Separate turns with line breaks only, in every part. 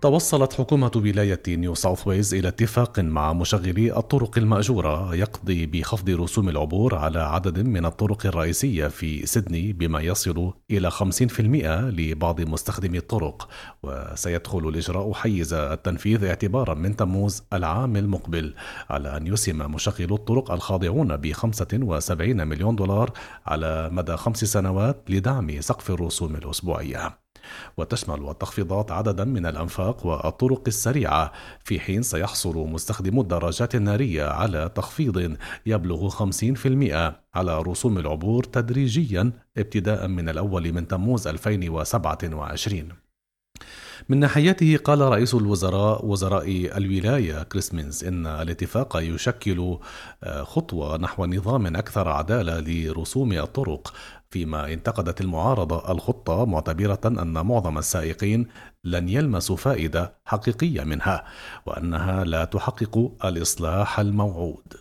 توصلت حكومة ولاية نيو ساوث ويلز إلى اتفاق مع مشغلي الطرق المأجورة يقضي بخفض رسوم العبور على عدد من الطرق الرئيسية في سيدني بما يصل إلى 50% لبعض مستخدمي الطرق، وسيدخل الإجراء حيز التنفيذ اعتبارا من تموز العام المقبل، على أن يسهم مشغلو الطرق الخاضعون ب$75 مليون على مدى 5 سنوات لدعم سقف الرسوم الأسبوعية. وتشمل التخفيضات عددا من الأنفاق والطرق السريعة، في حين سيحصل مستخدمو الدراجات النارية على تخفيض يبلغ 50% على رسوم العبور تدريجيا ابتداء من الأول من تموز 2027. من ناحيته قال رئيس الوزراء وزراء الولاية كريس مينز إن الاتفاق يشكل خطوة نحو نظام أكثر عدالة لرسوم الطرق، فيما انتقدت المعارضة الخطة معتبرة أن معظم السائقين لن يلمسوا فائدة حقيقية منها، وأنها لا تحقق الإصلاح الموعود.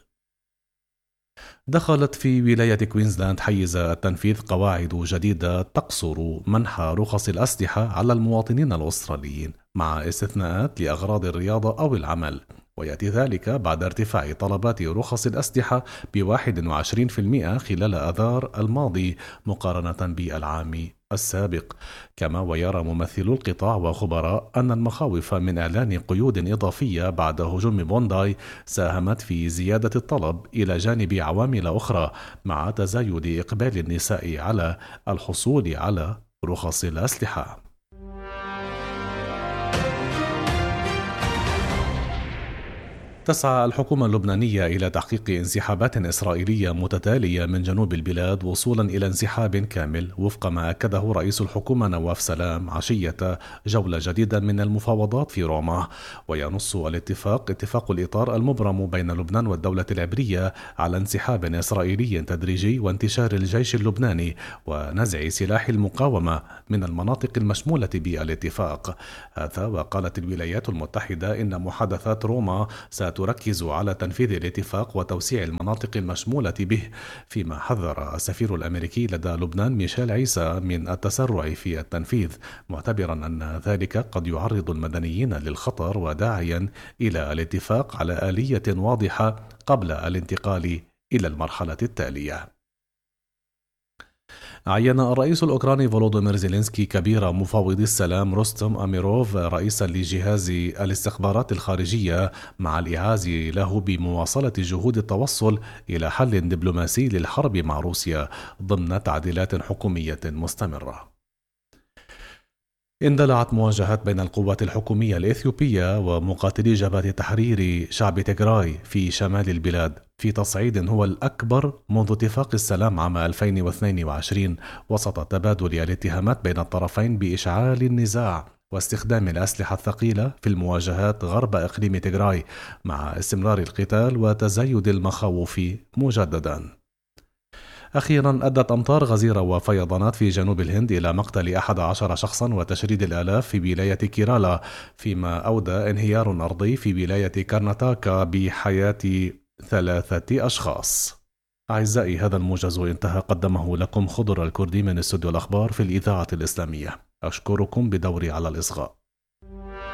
دخلت في ولاية كوينزلاند حيز التنفيذ قواعد جديدة تقصر منح رخص الأسلحة على المواطنين الأستراليين مع استثناءات لأغراض الرياضة أو العمل، ويأتي ذلك بعد ارتفاع طلبات رخص الأسلحة ب21% خلال آذار الماضي مقارنة بالعام السابق. كما ويرى ممثلو القطاع وخبراء أن المخاوف من إعلان قيود إضافية بعد هجوم بونداي ساهمت في زيادة الطلب إلى جانب عوامل أخرى، مع تزايد إقبال النساء على الحصول على رخص الأسلحة. تسعى الحكومة اللبنانية إلى تحقيق انسحابات إسرائيلية متتالية من جنوب البلاد وصولا إلى انسحاب كامل، وفق ما أكده رئيس الحكومة نواف سلام عشية جولة جديدة من المفاوضات في روما. وينص الاتفاق اتفاق الإطار المبرم بين لبنان والدولة العبرية على انسحاب إسرائيلي تدريجي وانتشار الجيش اللبناني ونزع سلاح المقاومة من المناطق المشمولة بالاتفاق هذا. وقالت الولايات المتحدة إن محادثات روما تركز على تنفيذ الاتفاق وتوسيع المناطق المشمولة به، فيما حذر السفير الأمريكي لدى لبنان ميشيل عيسى من التسرع في التنفيذ، معتبرا أن ذلك قد يعرض المدنيين للخطر، وداعيا إلى الاتفاق على آلية واضحة قبل الانتقال إلى المرحلة التالية. عين الرئيس الأوكراني فولوديمير زيلينسكي كبير مفاوضي السلام روستم أميروف رئيسا لجهاز الاستخبارات الخارجية، مع الإعاز له بمواصلة جهود التوصل إلى حل دبلوماسي للحرب مع روسيا ضمن تعديلات حكومية مستمرة. اندلعت مواجهات بين القوات الحكومية الإثيوبية ومقاتلي جبهة تحرير شعب تيغراي في شمال البلاد في تصعيد هو الأكبر منذ اتفاق السلام عام 2022، وسط تبادل الاتهامات بين الطرفين بإشعال النزاع واستخدام الأسلحة الثقيلة في المواجهات غرب إقليم تيغراي، مع استمرار القتال وتزايد المخاوف مجددا. أخيرا أدت أمطار غزيرة وفيضانات في جنوب الهند إلى مقتل 11 شخصا وتشريد الآلاف في ولاية كيرالا، فيما أودى انهيار أرضي في ولاية كارناتاكا بحياة 3 أشخاص. أعزائي، هذا الموجز انتهى، قدمه لكم خضر الكردي من استوديو الأخبار في الإذاعة الإسلامية. أشكركم بدوري على الإصغاء.